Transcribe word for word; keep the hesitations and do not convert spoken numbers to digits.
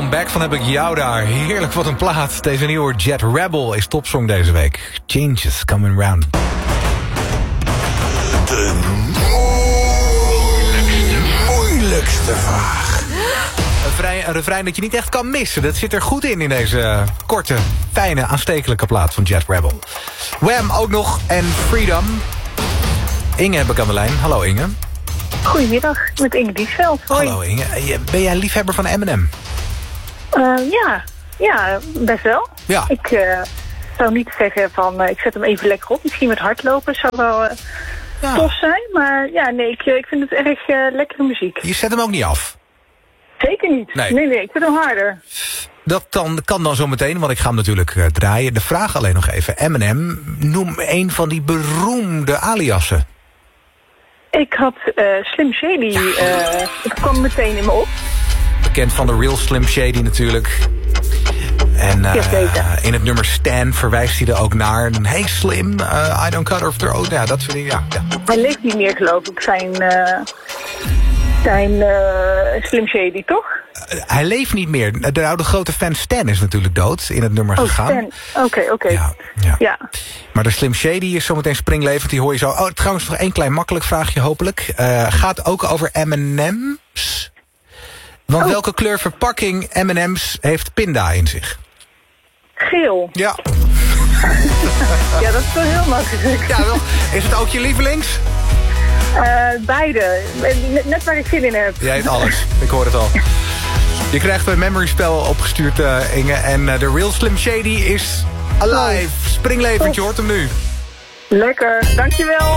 Come Back van Heb ik jou daar. Heerlijk, wat een plaat. Deze nieuwe Jet Rebel is topsong deze week. Changes coming round. De moeilijkste vraag. Een, vrij, een refrein dat je niet echt kan missen. Dat zit er goed in in deze korte, fijne, aanstekelijke plaat van Jet Rebel. Wham ook nog en Freedom. Inge heb ik aan de lijn. Hallo Inge. Goedemiddag, met Inge Diesveld. Hoi. Hallo Inge. Ben jij liefhebber van Eminem? Uh, ja, ja, best wel. Ja. Ik uh, zou niet zeggen van uh, ik zet hem even lekker op. Misschien met hardlopen zou wel uh, ja. tof zijn. Maar ja, nee, ik, ik vind het erg uh, lekkere muziek. Je zet hem ook niet af? Zeker niet. Nee, nee, nee ik vind hem harder. Dat dan, kan dan zo meteen, want ik ga hem natuurlijk uh, draaien. De vraag alleen nog even. Eminem, noem een van die beroemde aliasen. Ik had uh, Slim Shady, uh, het kwam meteen in me op. Bekend van de Real Slim Shady natuurlijk. En uh, in het nummer Stan verwijst hij er ook naar. Hey Slim, uh, I don't cut her throat. Ja, dat vind ik, ja. ja. Hij leeft niet meer, geloof ik, zijn, uh, zijn uh, Slim Shady, toch? Uh, hij leeft niet meer. De oude grote fan Stan is natuurlijk dood in het nummer oh, gegaan. Oké, oké. Okay, okay. ja, ja. ja. Maar de Slim Shady is zometeen springlevend. Die hoor je zo. Oh, trouwens nog één klein makkelijk vraagje hopelijk. Uh, gaat ook over M en M's. Want oh. welke kleur verpakking M en M's heeft pinda in zich? Geel. Ja. Ja, dat is wel heel makkelijk. Ja, wel. Is het ook je lievelings? Uh, beide. Net waar ik zin in heb. Jij eet alles. Ik hoor het al. Je krijgt een memory spel opgestuurd, uh, Inge. En uh, de Real Slim Shady is alive. Springlevend, je hoort hem nu. Lekker, dankjewel.